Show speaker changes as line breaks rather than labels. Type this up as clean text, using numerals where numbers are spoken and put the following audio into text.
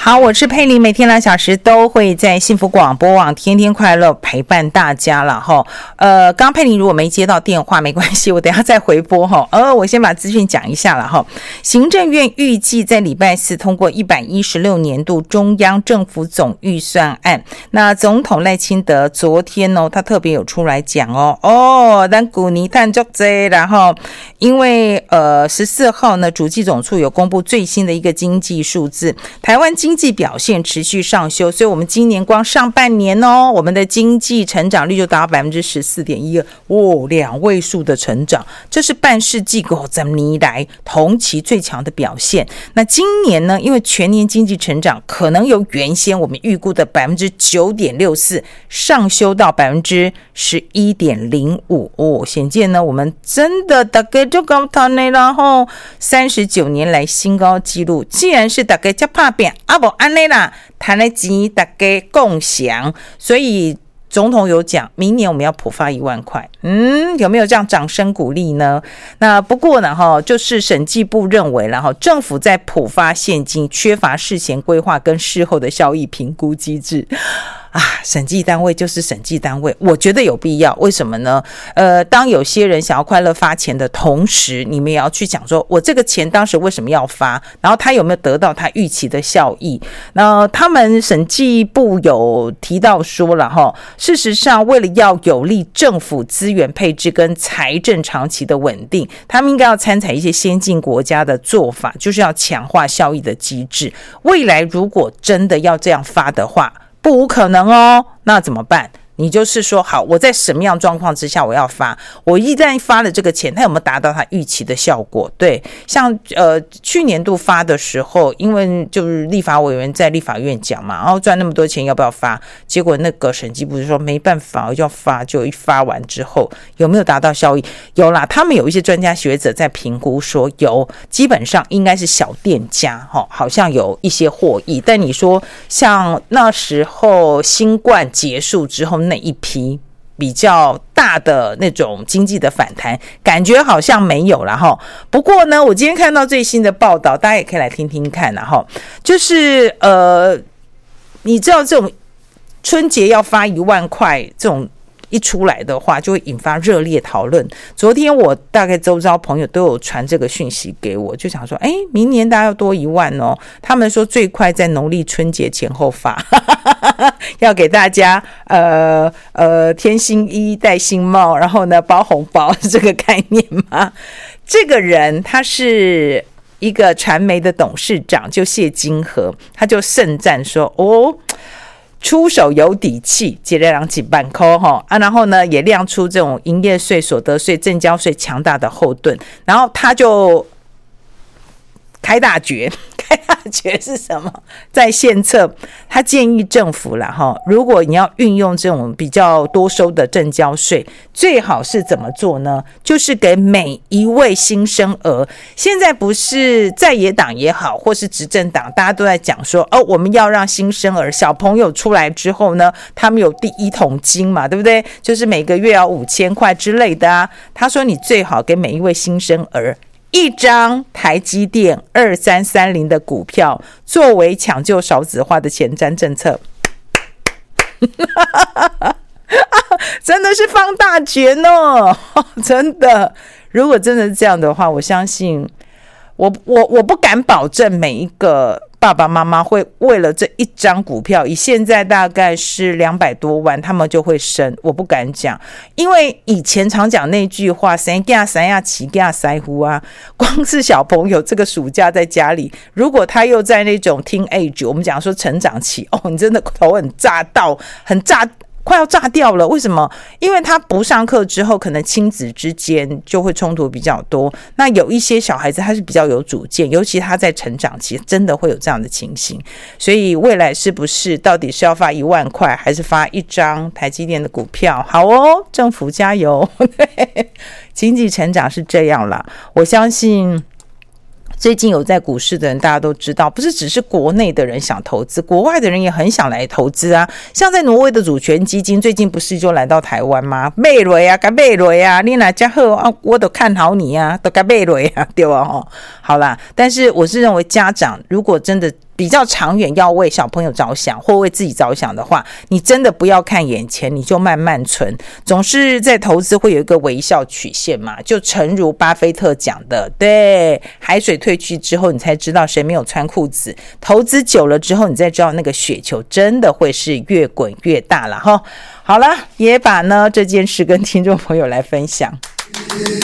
好，我是佩玲，每天2小时都会在幸福广播网天天快乐陪伴大家了哈。刚佩玲如果没接到电话没关系，我等一下再回拨哈。我先把资讯讲一下了哈。行政院预计在礼拜四通过116年度中央政府总预算案。那总统赖清德昨天他特别有出来讲咱古尼探足这，然后因为14号呢，主计总处有公布最新的一个经济数字，台湾经济表现持续上修，所以我们今年光上半年我们的经济成长率就达到 14.12%， 2位数的成长，这是半世纪50年以来同期最强的表现。那今年呢，因为全年经济成长可能由原先我们预估的 9.64% 上修到 11.05%， 显见呢我们真的大概就高谈的，然后39年来新高纪录。既然是大概这怕变不安内啦，谈的钱大家共享，所以总统有讲，明年我们要普发1万块，有没有这样掌声鼓励呢？那不过呢，就是审计部认为了政府在普发现金缺乏事前规划跟事后的效益评估机制。审计单位就是审计单位，我觉得有必要。为什么呢？当有些人想要快乐发钱的同时，你们也要去讲说，我这个钱当时为什么要发，然后他有没有得到他预期的效益。那他们审计部有提到说了事实上为了要有利政府资源配置跟财政长期的稳定，他们应该要参采一些先进国家的做法，就是要强化效益的机制。未来如果真的要这样发的话，不无可能那怎么办？你就是说好，我在什么样状况之下我要发，我一旦发了这个钱，它有没有达到它预期的效果？对，像去年度发的时候，因为就是立法委员在立法院讲嘛，然后赚那么多钱要不要发，结果那个审计部就说没办法要发，就一发完之后有没有达到效益？有啦，他们有一些专家学者在评估说有，基本上应该是小店家好像有一些获益，但你说像那时候新冠结束之后那一批比较大的那种经济的反弹，感觉好像没有了不过呢，我今天看到最新的报道，大家也可以来听听看就是你知道这种春节要发1万块这种一出来的话，就会引发热烈讨论。昨天我大概周遭朋友都有传这个讯息给我，就想说明年大家要多1万他们说最快在农历春节前后发要给大家添新衣戴新帽，然后呢包红包，这个概念吗？这个人他是一个传媒的董事长，就谢金河，他就盛赞说出手有底气，节约2几万块然后呢也亮出这种营业税、所得税、证交税强大的后盾，然后他就开大决是什么？在献策，他建议政府啦如果你要运用这种比较多收的证交税，最好是怎么做呢？就是给每一位新生儿，现在不是在野党也好，或是执政党，大家都在讲说我们要让新生儿小朋友出来之后呢，他们有第一桶金嘛，对不对？就是每个月要5000块之类的他说你最好给每一位新生儿1张台积电2330的股票，作为抢救少子化的前瞻政策。真的是放大决呢真的，如果真的是这样的话，我相信我不敢保证每一个爸爸妈妈会为了这1张股票，以现在大概是200多万，他们就会生，我不敢讲，因为以前常讲那句话，生囝生呀起囝塞乎光是小朋友这个暑假在家里，如果他又在那种 teenage， 我们讲说成长期你真的头很炸快要炸掉了。为什么？因为他不上课之后，可能亲子之间就会冲突比较多。那有一些小孩子他是比较有主见，尤其他在成长期，真的会有这样的情形。所以未来是不是到底是要发1万块，还是发1张台积电的股票？好政府加油！经济成长是这样啦，我相信。最近有在股市的人大家都知道，不是只是国内的人想投资，国外的人也很想来投资像在挪威的主权基金最近不是就来到台湾吗？买了该买了你哪家好我都看好你都该买了对吧好啦，但是我是认为家长如果真的比较长远要为小朋友着想或为自己着想的话，你真的不要看眼前，你就慢慢存。总是在投资会有一个微笑曲线嘛，就诚如巴菲特讲的，对，海水退去之后你才知道谁没有穿裤子，投资久了之后你才知道那个雪球真的会是越滚越大了哈。好了，也把呢这件事跟听众朋友来分享。